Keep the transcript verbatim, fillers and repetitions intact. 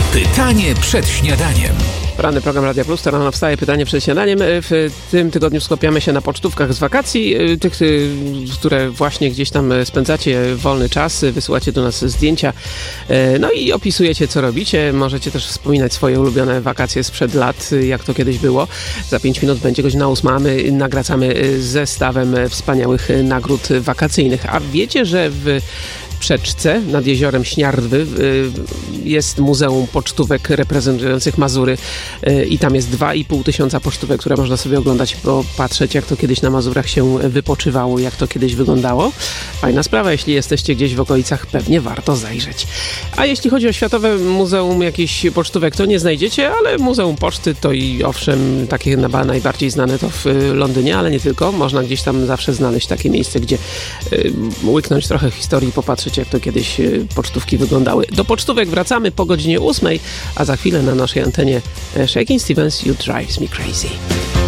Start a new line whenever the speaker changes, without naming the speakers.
Pytanie przed śniadaniem.
Poranny program Radia Plus, to rano wstaje pytanie przed śniadaniem. W tym tygodniu skupiamy się na pocztówkach z wakacji, tych, które właśnie gdzieś tam spędzacie wolny czas, wysyłacie do nas zdjęcia, no i opisujecie, co robicie. Możecie też wspominać swoje ulubione wakacje sprzed lat, jak to kiedyś było. Za pięć minut będzie godzina ósma, a my nagracamy zestawem wspaniałych nagród wakacyjnych. A wiecie, że w Przeczce nad jeziorem Śniardwy jest Muzeum Pocztówek reprezentujących Mazury i tam jest dwa i pół tysiąca pocztówek, które można sobie oglądać, popatrzeć, jak to kiedyś na Mazurach się wypoczywało, jak to kiedyś wyglądało. Fajna sprawa, jeśli jesteście gdzieś w okolicach, pewnie warto zajrzeć. A jeśli chodzi o Światowe Muzeum jakichś pocztówek, to nie znajdziecie, ale Muzeum Poczty to i owszem, takie chyba najbardziej znane to w Londynie, ale nie tylko. Można gdzieś tam zawsze znaleźć takie miejsce, gdzie łyknąć trochę historii, popatrzeć, jak to kiedyś pocztówki wyglądały. Do pocztówek wracamy po godzinie ósmej, a za chwilę na naszej antenie Shakin' Stevens, You Drives Me Crazy.